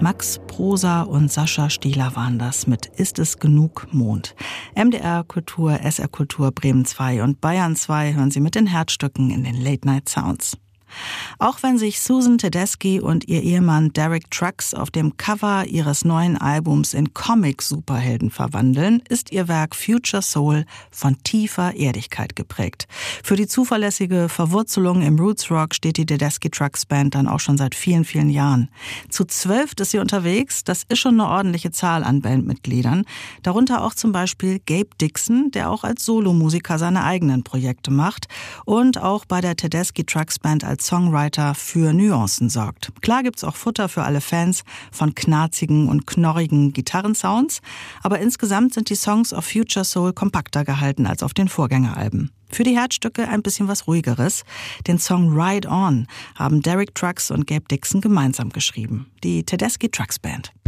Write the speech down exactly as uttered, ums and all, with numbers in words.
Max Prosa und Sascha Stieler waren das mit Ist es genug Mond. M D R Kultur, S R Kultur Bremen zwei und Bayern zwei hören Sie mit den Herzstücken in den Late Night Sounds. Auch wenn sich Susan Tedeschi und ihr Ehemann Derek Trucks auf dem Cover ihres neuen Albums in Comic-Superhelden verwandeln, ist ihr Werk Future Soul von tiefer Erdigkeit geprägt. Für die zuverlässige Verwurzelung im Roots-Rock steht die Tedeschi Trucks Band dann auch schon seit vielen, vielen Jahren. Zu zwölf ist sie unterwegs, das ist schon eine ordentliche Zahl an Bandmitgliedern. Darunter auch zum Beispiel Gabe Dixon, der auch als Solomusiker seine eigenen Projekte macht und auch bei der Tedeschi Trucks Band als Songwriter für Nuancen sorgt. Klar gibt's auch Futter für alle Fans von knarzigen und knorrigen Gitarrensounds, aber insgesamt sind die Songs auf Future Soul kompakter gehalten als auf den Vorgängeralben. Für die Herzstücke ein bisschen was Ruhigeres. Den Song Ride On haben Derek Trucks und Gabe Dixon gemeinsam geschrieben. Die Tedeschi Trucks Band.